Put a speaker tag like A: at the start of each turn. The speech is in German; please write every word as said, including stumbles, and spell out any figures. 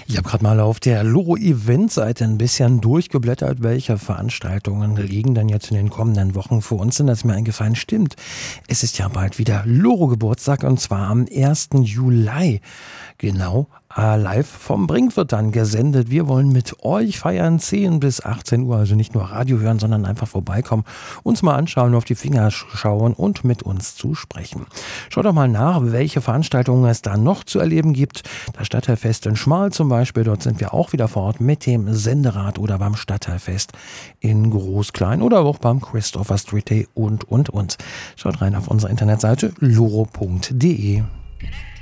A: Ich habe gerade mal auf der Loro-Event-Seite ein bisschen durchgeblättert, welche Veranstaltungen liegen denn jetzt in den kommenden Wochen vor uns. Und das ist mir eingefallen, stimmt, es ist ja bald wieder Loro-Geburtstag und zwar am ersten Juli. Genau, äh, live vom Brink wird dann gesendet. Wir wollen mit euch feiern, zehn bis achtzehn Uhr, also nicht nur Radio hören, sondern einfach vorbeikommen, uns mal anschauen, auf die Finger schauen und mit uns zu sprechen. Schaut doch mal nach, welche Veranstaltungen es da noch zu erleben gibt. Das Stadtteilfest in Schmal zum Beispiel, dort sind wir auch wieder vor Ort mit dem Senderat oder beim Stadtteilfest in Groß-Klein oder auch beim Christopher Street Day und, und, und. Schaut rein auf unsere Internetseite loro punkt de.